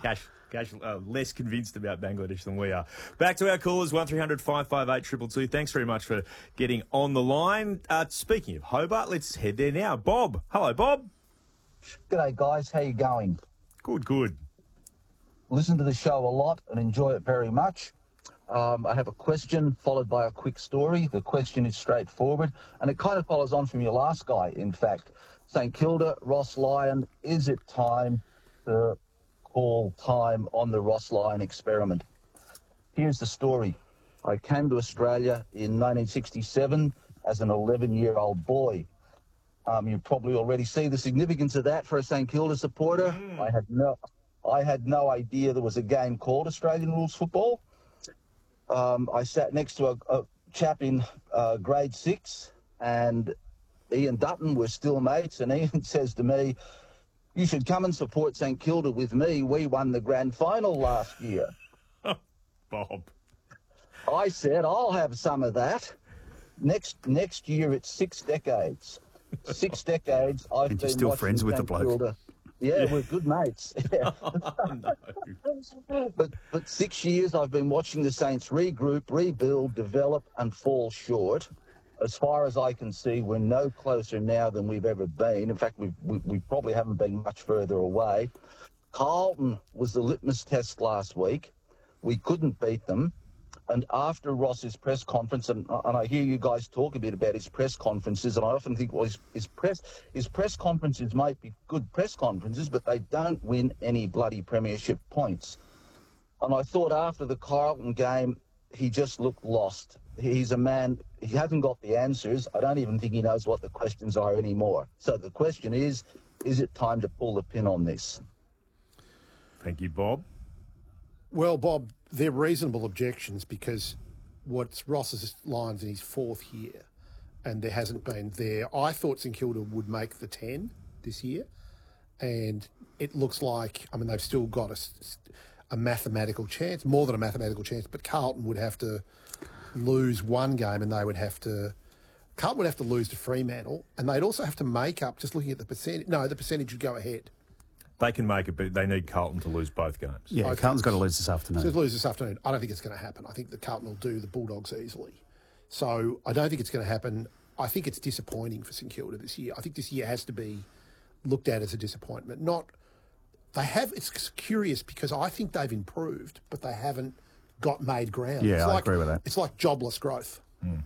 Less convinced about Bangladesh than we are. Back to our callers, 1300 558 222. Thanks very much for getting on the line. Speaking of Hobart, let's head there now. Bob. Hello, Bob. G'day, guys. How you going? Good. Listen to the show a lot and enjoy it very much. I have a question followed by a quick story. The question is straightforward, and it kind of follows on from your last guy, in fact. St Kilda, Ross Lyon, is it time to call time on the Ross Lyon experiment? Here's the story. I came to Australia in 1967 as an 11-year-old boy. You probably already see the significance of that for a St Kilda supporter. I had no idea there was a game called Australian rules football. I sat next to a chap in grade 6, and Ian Dutton were still mates, and Ian says to me, "You should come and support St Kilda with me. We won the grand final last year." Bob. I said, "I'll have some of that." Next year, it's 6 decades. 6 decades I've been still watching friends with St the bloke. Kilda. Yeah, we're good mates. Yeah. No. But 6 years I've been watching the Saints regroup, rebuild, develop, and fall short. As far as I can see, we're no closer now than we've ever been. In fact, we probably haven't been much further away. Carlton was the litmus test last week. We couldn't beat them. And after Ross's press conference, and I hear you guys talk a bit about his press conferences, and I often think, well, his press conferences might be good press conferences, but they don't win any bloody premiership points. And I thought after the Carlton game, he just looked lost. He's a man, he hasn't got the answers. I don't even think he knows what the questions are anymore. So the question is it time to pull the pin on this? Thank you, Bob. Well, Bob, they're reasonable objections because what's Ross's Lions in his 4th year, and there hasn't been there. I thought St Kilda would make the 10 this year, and it looks like, I mean, they've still got a mathematical chance, more than a mathematical chance, but Carlton would have to lose one game, and Carlton would have to lose to Fremantle, and they'd also have to make up, just looking at the percentage, the percentage would go ahead. They can make it, but they need Carlton to lose both games. Yeah, Okay. Carlton's got to lose this afternoon. So lose this afternoon. I don't think it's going to happen. I think that Carlton will do the Bulldogs easily. So I don't think it's going to happen. I think it's disappointing for St Kilda this year. I think this year has to be looked at as a disappointment. It's curious because I think they've improved, but they haven't made ground. Yeah, I agree with that. It's like jobless growth.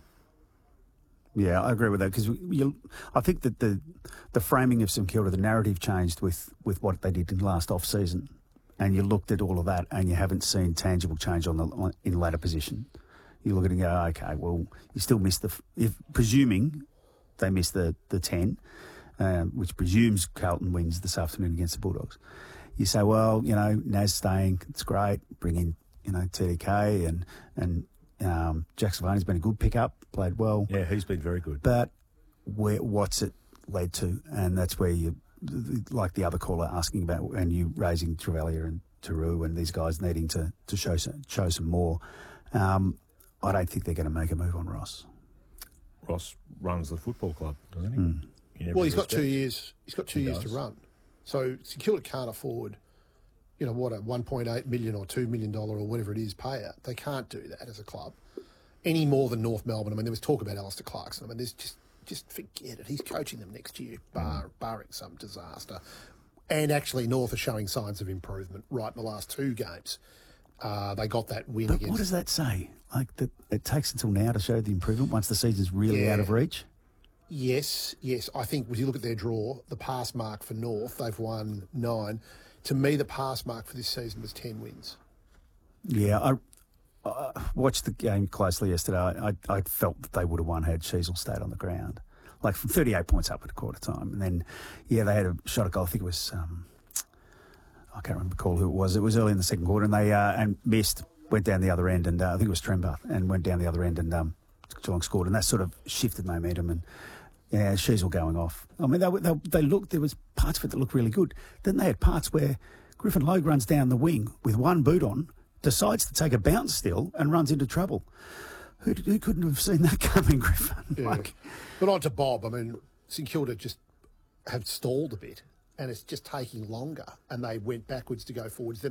Yeah, I agree with that because I think that the framing of St Kilda, the narrative changed with what they did in last off-season, and you looked at all of that and you haven't seen tangible change in ladder position. You look at it and go, okay, well, you still missed presuming they missed the 10, which presumes Carlton wins this afternoon against the Bulldogs. You say, well, Naz staying, it's great, bring in, TDK and Jack Savani's been a good pickup, played well. Yeah, he's been very good. But what's it led to? And that's where you, like the other caller asking about, and you raising Trevelyan and Taru and these guys needing to show some more. I don't think they're going to make a move on Ross. Ross runs the football club, doesn't he? Well, he's got 2 years. He's got 2 years to run. So St Kilda can't afford, a $1.8 million or $2 million or whatever it is payout. They can't do that as a club any more than North Melbourne. I mean, there was talk about Alistair Clarkson. I mean, there's just forget it. He's coaching them next year, barring some disaster. And actually, North are showing signs of improvement right in the last 2 games. They got that win But against... what does that say? Like, that it takes until now to show the improvement once the season's really out of reach? Yes. I think if you look at their draw, the pass mark for North, they've won 9. To me, the pass mark for this season was 10 wins. Yeah, I watched the game closely yesterday. I felt that they would have won had Sheasel stayed on the ground. Like from 38 points up at quarter time. And then, they had a shot at goal. I think it was, I can't recall who it was. It was early in the second quarter and they and missed, went down the other end. And I think it was Tremba and went down the other end and Geelong scored. And that sort of shifted momentum and Sheasel going off. I mean, they looked, there was parts of it that looked really good. Then they had parts where Griffin Logue runs down the wing with one boot on, decides to take a bounce still and runs into trouble. Who couldn't have seen that coming, Griffin? Yeah. But on to Bob. I mean, St Kilda just have stalled a bit and it's just taking longer and they went backwards to go forwards. Then